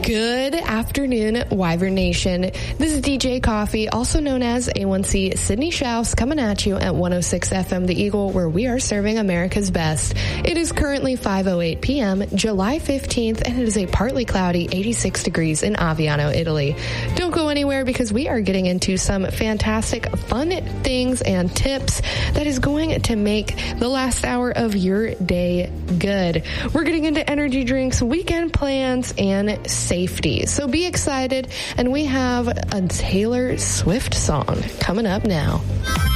Good afternoon, Wyvern Nation. This is DJ Coffee, also known as A1C Sydney Schaus, coming at you at 106 FM The Eagle, where we are serving America's best. It is currently 5:08 p.m., July 15th, and it is a partly cloudy 86 degrees in Aviano, Italy. Don't go anywhere because we are getting into some fantastic fun things and tips that is going to make the last hour of your day good. We're getting into energy drinks, weekend plans, and safety. So be excited, and we have a Taylor Swift song coming up now.